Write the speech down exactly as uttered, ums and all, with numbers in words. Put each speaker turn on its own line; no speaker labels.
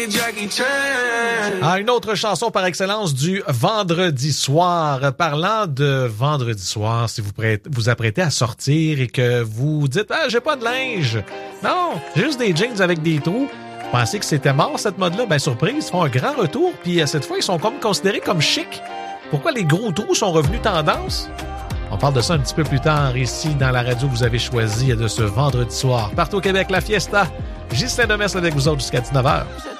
Ah, une autre chanson par excellence du vendredi soir. Parlant de vendredi soir, si vous prête, vous apprêtez à sortir et que vous dites « Ah, j'ai pas de linge! » Non, j'ai juste des jeans avec des trous. Vous pensez que c'était mort, cette mode-là? Ben, surprise, ils font un grand retour, puis cette fois, ils sont comme considérés comme chic. Pourquoi les gros trous sont revenus tendance? On parle de ça un petit peu plus tard ici dans la radio que vous avez choisie de ce vendredi soir. Partout au Québec, la fiesta. Ghislain Demers avec vous autres jusqu'à dix-neuf heures.